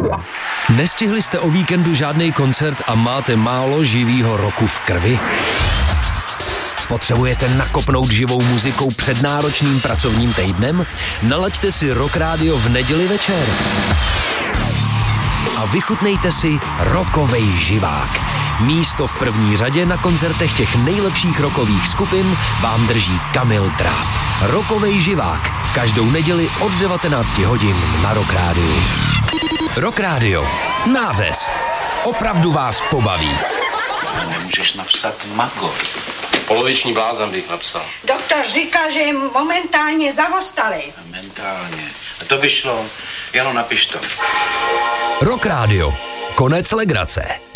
Nestihli jste o víkendu žádný koncert a máte málo živýho roku v krvi? Potřebujete nakopnout živou muzikou před náročným pracovním týdnem? Nalaďte si Rock Radio v neděli večer. A vychutnejte si rockovej živák. Místo v první řadě na koncertech těch nejlepších rockových skupin vám drží Kamil Dráp. Rockovej živák. Každou neděli od 19 hodin na Rock Radio. Rock Radio. Nářez. Opravdu vás pobaví. Nemůžeš napsat Magor. Poloviční blázen bych napsal. Doktor říká, že je momentálně zavostalý. Momentálně. A to by šlo. Jano, napiš to. Rock Radio. Konec legrace.